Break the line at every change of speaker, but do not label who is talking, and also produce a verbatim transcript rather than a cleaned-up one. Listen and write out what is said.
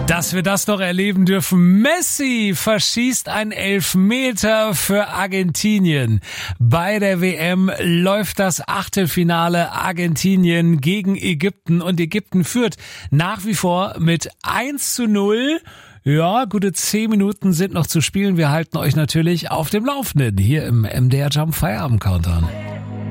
Dass wir das noch erleben dürfen. Messi verschießt einen Elfmeter für Argentinien. Bei der W M läuft das Achtelfinale Argentinien gegen Ägypten und Ägypten führt nach wie vor mit eins zu null. Ja, gute zehn Minuten sind noch zu spielen. Wir halten euch natürlich auf dem Laufenden hier im M D R Jump Feierabend Countdown.